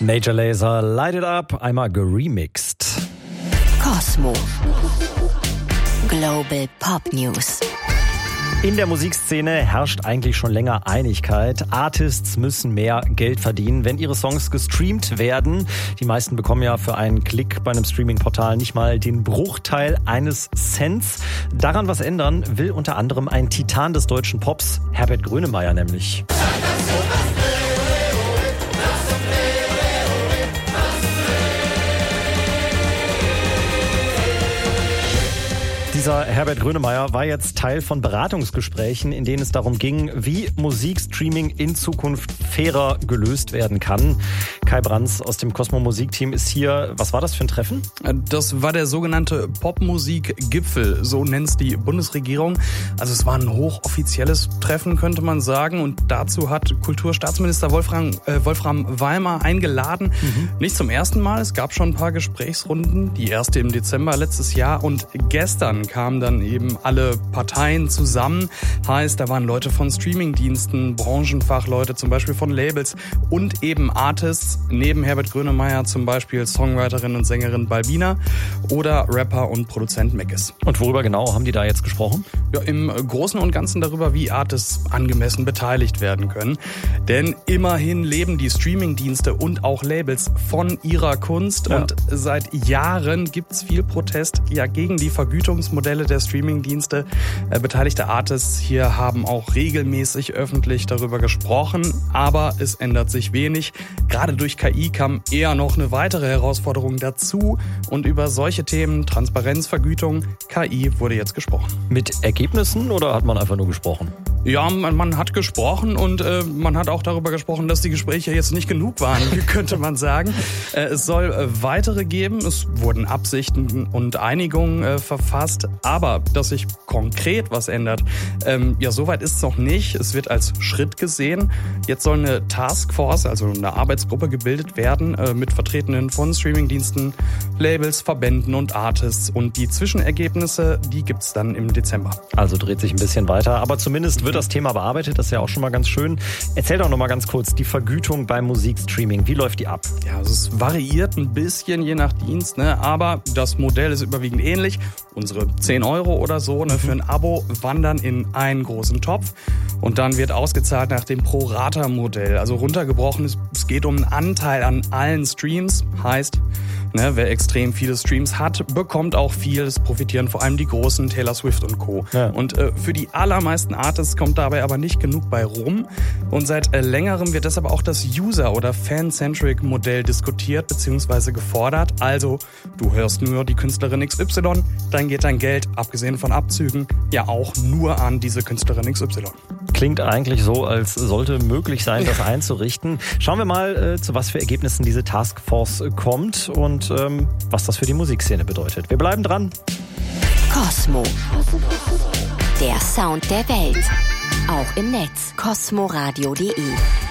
Major Lazer, Light It Up, einmal geremixed. Cosmo. Global Pop News. In der Musikszene herrscht eigentlich schon länger Einigkeit. Artists müssen mehr Geld verdienen, wenn ihre Songs gestreamt werden. Die meisten bekommen ja für einen Klick bei einem Streaming-Portal nicht mal den Bruchteil eines Cents. Daran was ändern will unter anderem ein Titan des deutschen Pops, Herbert Grönemeyer nämlich. Dieser Herbert Grönemeyer war jetzt Teil von Beratungsgesprächen, in denen es darum ging, wie Musikstreaming in Zukunft fairer gelöst werden kann. Kai Branz aus dem Cosmo Musikteam ist hier. Was war das für ein Treffen? Das war der sogenannte Popmusik-Gipfel, so nennt's die Bundesregierung. Also es war ein hochoffizielles Treffen, könnte man sagen. Und dazu hat Kulturstaatsminister Wolfram Weimar eingeladen. Nicht zum ersten Mal, es gab schon ein paar Gesprächsrunden. Die erste im Dezember letztes Jahr und gestern kamen dann eben alle Parteien zusammen. Heißt, da waren Leute von Streamingdiensten, Branchenfachleute, zum Beispiel von Labels und eben Artists. Neben Herbert Grönemeyer zum Beispiel Songwriterin und Sängerin Balbina oder Rapper und Produzent Meckes. Und worüber genau haben die da jetzt gesprochen? Ja, im Großen und Ganzen darüber, wie Artists angemessen beteiligt werden können. Denn immerhin leben die Streamingdienste und auch Labels von ihrer Kunst. Ja. Und seit Jahren gibt's viel Protest gegen die Vergütungsmodelle der Streamingdienste. Beteiligte Artists hier haben auch regelmäßig öffentlich darüber gesprochen, aber es ändert sich wenig. Gerade durch KI kam eher noch eine weitere Herausforderung dazu und über solche Themen, Transparenz, Vergütung, KI wurde jetzt gesprochen. Mit Ergebnissen oder hat man einfach nur gesprochen? Ja, man hat gesprochen und man hat auch darüber gesprochen, dass die Gespräche jetzt nicht genug waren, könnte man sagen. Es soll weitere geben, es wurden Absichten und Einigungen verfasst, aber dass sich konkret was ändert, soweit ist es noch nicht. Es wird als Schritt gesehen. Jetzt soll eine Taskforce, also eine Arbeitsgruppe gebildet werden mit Vertretenen von Streamingdiensten, Labels, Verbänden und Artists. Und die Zwischenergebnisse, die gibt's dann im Dezember. Also dreht sich ein bisschen weiter, aber zumindest wird das Thema bearbeitet, das ist ja auch schon mal ganz schön. Erzähl doch noch mal ganz kurz die Vergütung beim Musikstreaming. Wie läuft die ab? Ja, also es variiert ein bisschen je nach Dienst, aber das Modell ist überwiegend ähnlich. Unsere 10 Euro oder so für ein Abo wandern in einen großen Topf und dann wird ausgezahlt nach dem Pro-Rata-Modell. Also runtergebrochen, es geht um einen Anteil an allen Streams, heißt, wer extrem viele Streams hat, bekommt auch viel. Es profitieren vor allem die großen, Taylor Swift und Co. Ja. Und für die allermeisten Artists kommt dabei aber nicht genug bei rum. Und seit längerem wird deshalb auch das User- oder Fan-Centric-Modell diskutiert bzw. gefordert. Also du hörst nur die Künstlerin XY, dann geht dein Geld, abgesehen von Abzügen, ja auch nur an diese Künstlerin XY. Klingt eigentlich so, als sollte möglich sein, das einzurichten. Schauen wir mal, zu was für Ergebnissen diese Taskforce kommt und was das für die Musikszene bedeutet. Wir bleiben dran. Cosmo. Der Sound der Welt. Auch im Netz. cosmoradio.de